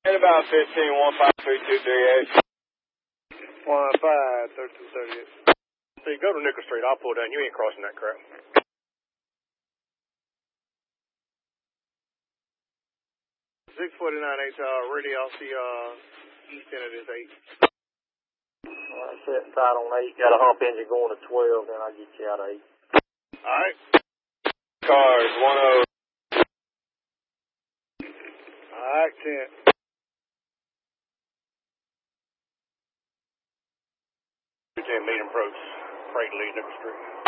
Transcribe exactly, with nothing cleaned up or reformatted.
At about fifteen, one five three two three eight. One five thirty two thirty eight. See, go to Nickel Street. I'll pull down. You ain't crossing that crap. Six forty nine H. Uh, ready off the uh east end of this eight. Alright, set side on eight. Got a hump engine going to twelve. Then I'll get you out of eight. All right. Cars one oh. All right, ten. ten medium approach. Freight lead Nickel Street.